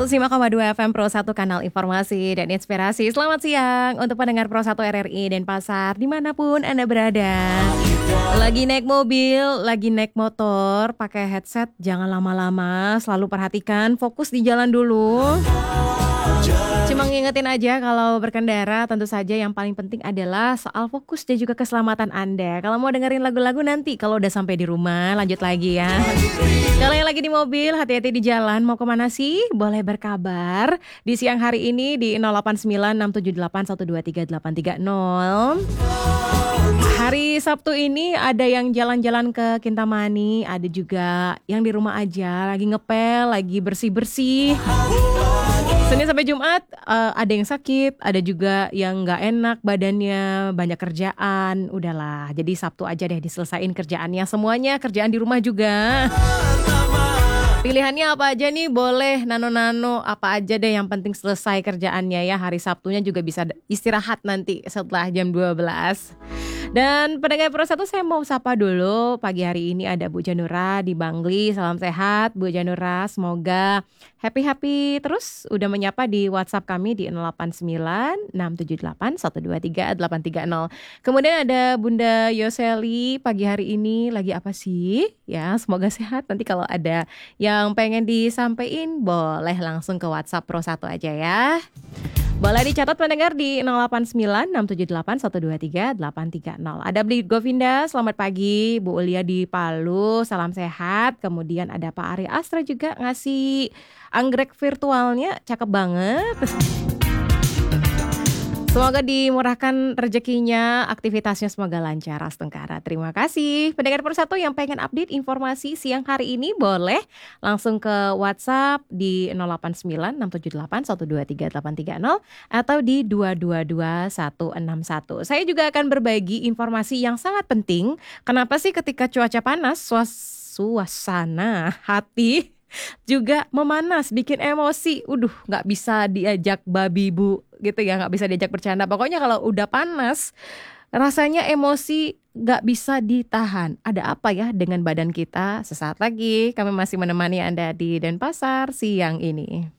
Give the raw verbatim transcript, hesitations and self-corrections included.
seratus lima koma dua F M Pro satu, kanal informasi dan inspirasi. Selamat siang untuk pendengar Pro satu R R I Denpasar dimanapun Anda berada. Lagi naik mobil, lagi naik motor, pakai headset, jangan lama-lama, selalu perhatikan, fokus di jalan dulu. Cuma ngingetin aja kalau berkendara tentu saja yang paling penting adalah soal fokus dan juga keselamatan Anda. Kalau mau dengerin lagu-lagu nanti kalau udah sampai di rumah lanjut lagi ya. Kalau yang lagi di mobil hati-hati di jalan, mau kemana sih? Boleh berkabar di siang hari ini di nol delapan sembilan enam tujuh delapan satu dua tiga delapan tiga nol. Hari Sabtu ini ada yang jalan-jalan ke Kintamani, ada juga yang di rumah aja lagi ngepel, lagi bersih-bersih. Senin sampai Jumat uh, ada yang sakit, ada juga yang nggak enak badannya, banyak kerjaan. Udahlah, jadi Sabtu aja deh diselesain kerjaannya. Semuanya kerjaan di rumah juga. Pilihannya apa aja nih? Boleh nano-nano apa aja deh, yang penting selesai kerjaannya ya. Hari Sabtunya juga bisa istirahat nanti setelah jam dua belas. Dan pendengar Pro satu, saya mau sapa dulu. Pagi hari ini ada Bu Janura di Bangli. Salam sehat Bu Janura, semoga happy-happy terus. Udah menyapa di WhatsApp kami di nol delapan sembilan enam tujuh delapan satu dua tiga delapan tiga nol. Kemudian ada Bunda Yoseli, pagi hari ini lagi apa sih? Ya, semoga sehat. Nanti kalau ada yang pengen disampaikan boleh langsung ke WhatsApp Pro satu aja ya. Boleh dicatat pendengar di nol delapan sembilan enam tujuh delapan satu dua tiga delapan tiga nol. Ada Bli Govinda, selamat pagi. Bu Ulia di Palu, salam sehat. Kemudian ada Pak Ari Astra juga ngasih anggrek virtualnya, cakep banget. Semoga dimurahkan rezekinya, aktivitasnya semoga lancar, astengkara. Terima kasih. Pendengar Persatu yang pengen update informasi siang hari ini boleh langsung ke WhatsApp di nol delapan sembilan enam tujuh delapan satu dua tiga delapan tiga nol atau di dua dua dua satu enam satu. Saya juga akan berbagi informasi yang sangat penting. Kenapa sih ketika cuaca panas, suas- suasana hati juga memanas, bikin emosi. Uduh, gak bisa diajak babi bu gitu ya, gak bisa diajak bercanda. Pokoknya kalau udah panas, rasanya emosi gak bisa ditahan. Ada apa ya dengan badan kita? Sesaat lagi kami masih menemani Anda di Denpasar siang ini.